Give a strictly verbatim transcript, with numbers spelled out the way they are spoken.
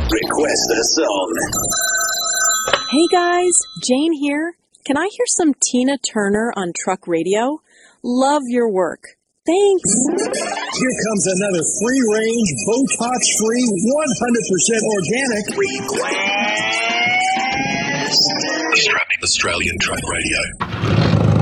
Request a song. Hey guys, Jane here. Can I hear some Tina Turner on Truck Radio? Love your work. Thanks. Here comes another free-range, Botox-free, one hundred percent organic Request. Australian Truck Radio.